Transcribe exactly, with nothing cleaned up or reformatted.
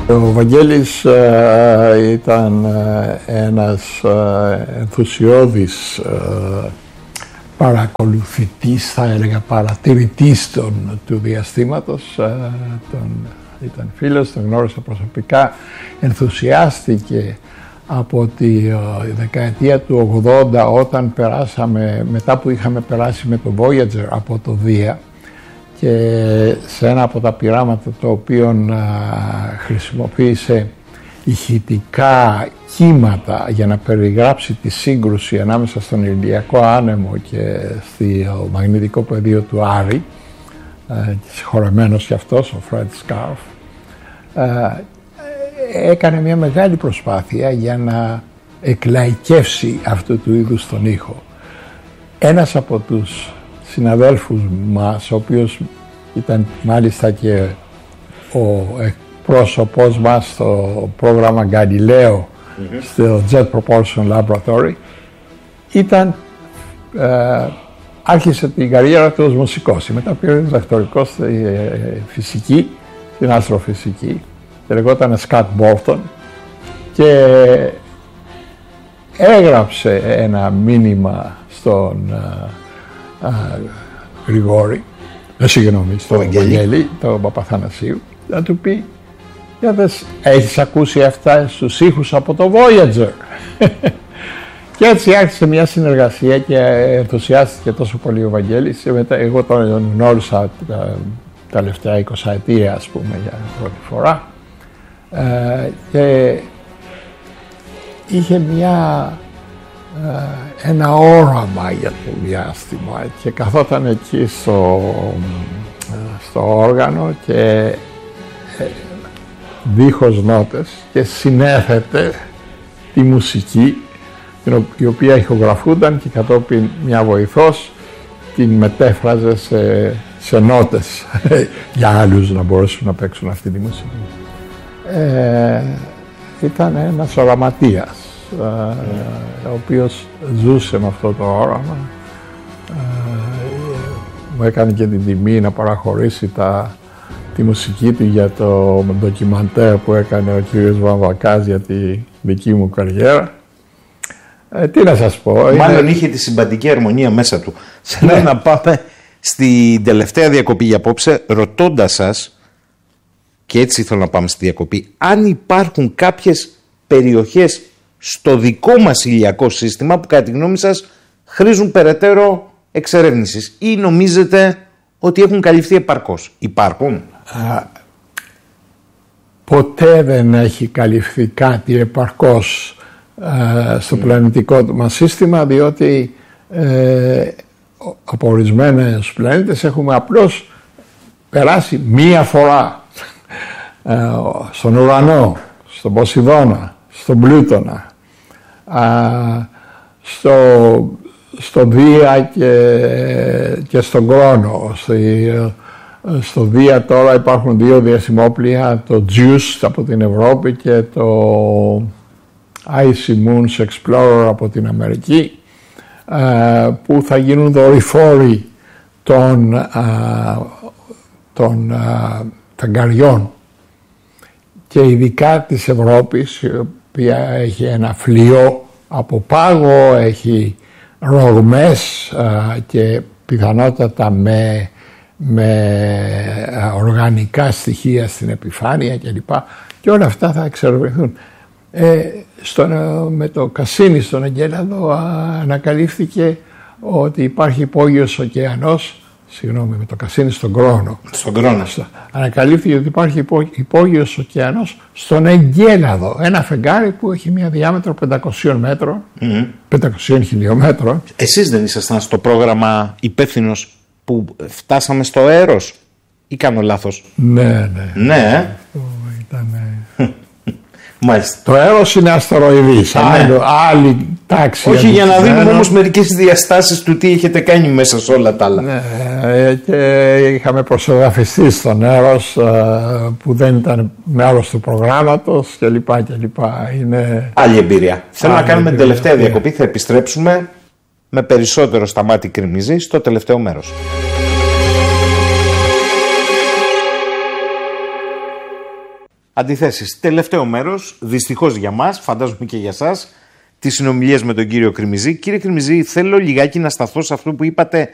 Ο Βαγγέλης ε, ήταν ε, ένας ε, ενθουσιώδης ε, παρακολουθητής, θα έλεγα παρατηρητής των, του διαστήματος. Ε, τον, ήταν φίλος, τον γνώρισα προσωπικά, ενθουσιάστηκε από τη ε, δεκαετία του ογδόντα, όταν περάσαμε, μετά που είχαμε περάσει με το Voyager από το Δία, και σε ένα από τα πειράματα το οποίο α, χρησιμοποίησε ηχητικά κύματα για να περιγράψει τη σύγκρουση ανάμεσα στον Ηλιακό Άνεμο και στο μαγνητικό πεδίο του Άρη, συγχωρεμένος και αυτός ο Φρεντ Σκάρφ, έκανε μια μεγάλη προσπάθεια για να εκλαϊκεύσει αυτού του είδους τον ήχο. Ένας από τους συναδέλφους μας, ο οποίος ήταν μάλιστα και ο εκπρόσωπός μας στο πρόγραμμα Galileo mm-hmm. στο Jet Propulsion Laboratory, ήταν, ε, άρχισε την καριέρα του ως μουσικός, μετά πήρε διδακτορικό στη ε, φυσική, στην αστροφυσική, και λεγόταν Scott Bolton, και έγραψε ένα μήνυμα στον ε, Uh, Γρηγόρη, ε, συγγνώμη, στο Βαγγέλη, τον Παπαθανασίου, να του πει: για δες, έχεις ακούσει αυτά στους ήχους από το Voyager? Και έτσι άρχισε μια συνεργασία και ενθουσιάστηκε τόσο πολύ ο Βαγγέλης. Εγώ τον γνώρισα τα τελευταία εικοσαετία, ας πούμε, για πρώτη φορά, ε, και είχε μια ένα όραμα για το διάστημα και καθόταν εκεί στο, στο όργανο και δίχως νότες και συνέθετε τη μουσική, η οποία ηχογραφούνταν, και κατόπιν μια βοηθός την μετέφραζε σε, σε νότες για άλλους να μπορέσουν να παίξουν αυτή τη μουσική. Ε, ήταν ένας οραματίας, Uh, ο οποίος ζούσε με αυτό το όραμα. Uh, μου έκανε και την τιμή να παραχωρήσει τα, τη μουσική του για το ντοκιμαντέρ που έκανε ο κύριος Βαμβακάς για τη δική μου καριέρα. Uh, τι να σας πω. Μάλλον είναι... είχε τη συμπαντική αρμονία μέσα του. Θέλω να πάμε στην τελευταία διακοπή για απόψε, ρωτώντας σας, και έτσι θέλω να πάμε στη διακοπή, αν υπάρχουν κάποιες περιοχές στο δικό μας ηλιακό σύστημα που κατά τη γνώμη σας χρήζουν περαιτέρω εξερεύνησης, ή νομίζετε ότι έχουν καλυφθεί επαρκώς? Υπάρχουν? Α, ποτέ δεν έχει καλυφθεί κάτι επαρκώς α, στο mm. πλανητικό μας σύστημα, διότι ε, από ορισμένες πλανήτες έχουμε απλώς περάσει μία φορά ε, στον ουρανό, στον Ποσειδώνα, στον Πλούτονα, Uh, στο, στο Δία και, και στον Κρόνο. Στη, στο Δία τώρα υπάρχουν δύο διαστημόπλοια, το JUICE από την Ευρώπη και το Icy Moons Explorer από την Αμερική, uh, που θα γίνουν δορυφόροι των, uh, των uh, ταγκαριών, και ειδικά της Ευρώπης, η οποία έχει ένα φλοιό από πάγο, έχει ρογμές α, και πιθανότατα με, με α, οργανικά στοιχεία στην επιφάνεια κλπ. Και όλα αυτά θα εξερευνηθούν. Ε, στο, με το Κασίνι στον Εγκέλαδο α, ανακαλύφθηκε ότι υπάρχει υπόγειος ωκεανός, συγγνώμη, με το Κασίνι στον Κρόνο. Στον Κρόνο. Ανακαλύφθηκε ότι υπάρχει υπό, υπόγειος ωκεανός στον Εγκέλαδο. Ένα φεγγάρι που έχει μια διάμετρο πεντακόσια μέτρων, mm-hmm. πεντακόσια χιλιόμετρων. Εσείς δεν ήσασταν στο πρόγραμμα υπεύθυνος που φτάσαμε στο Έρος, ή κάνω λάθος? Ναι, ναι. Ναι. Ήταν... Μάλιστα. Το Έρος είναι αστεροειδής, άλλη, άλλη τάξη. Όχι, για να δίνουμε όμως μερικές διαστάσεις του τι έχετε κάνει μέσα σε όλα τα άλλα. Ναι, και είχαμε προσεδαφιστεί στον Έρος, που δεν ήταν μέρος του προγράμματος κλπ. Είναι... άλλη εμπειρία. Θέλω να κάνουμε την τελευταία διακοπή, θα επιστρέψουμε με περισσότερο Σταμάτη Κρυμνιζή στο τελευταίο μέρος. αντιθέσεις. Τελευταίο μέρος, δυστυχώς για μας, φαντάζομαι και για σας, τις συνομιλίες με τον κύριο Κρημιζή. Κύριε Κρημιζή, θέλω λιγάκι να σταθώ σε αυτό που είπατε